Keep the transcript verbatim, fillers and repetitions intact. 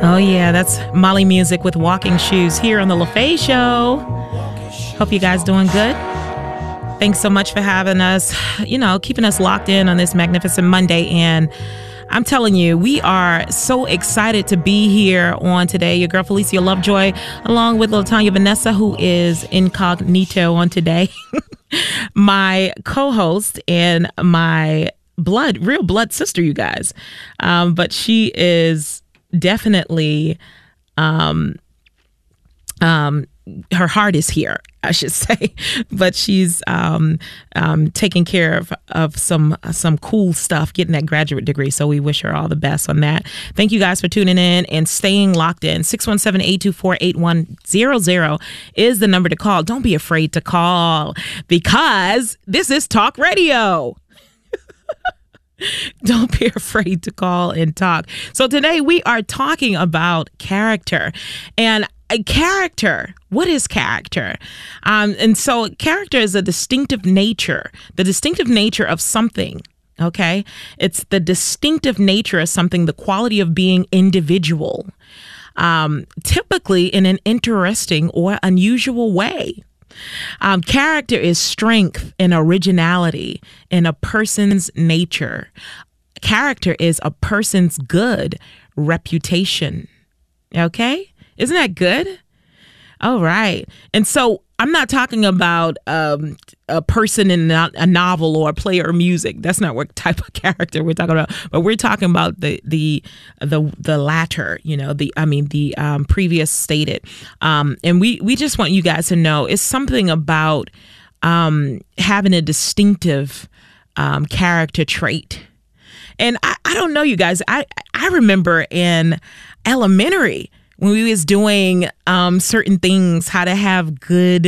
Oh, yeah, that's Molly Music with Walking Shoes here on the LaFaye Show. Hope you guys doing good. Thanks so much for having us, you know, keeping us locked in on this magnificent Monday. And I'm telling you, we are so excited to be here on today. Your girl, Felicia Lovejoy, along with LaTanya Vanessa, who is incognito on today. My co-host and my blood, real blood sister, you guys. Um, but she is definitely, um, um, her heart is here, I should say, but she's um, um, taking care of, of some some cool stuff, getting that graduate degree. So we wish her all the best on that. Thank you guys for tuning in and staying locked in. six one seven, eight two four, eight one zero zero is the number to call. Don't be afraid to call because this is Talk Radio. Don't be afraid to call and talk. So today we are talking about character and a character. What is character? Um, and so character is a distinctive nature, the distinctive nature of something. OK, it's the distinctive nature of something, the quality of being individual, um, typically in an interesting or unusual way. Um, character is strength and originality in a person's nature. Character is a person's good reputation. Okay? Isn't that good? All right. And so I'm not talking about um, a person in a novel or a play or music. That's not what type of character we're talking about. But we're talking about the the the the latter. You know, the I mean the um, previous stated. Um, and we we just want you guys to know it's something about um, having a distinctive um, character trait. And I, I don't know, you guys. I I remember in elementary when we was doing um, certain things, how to have good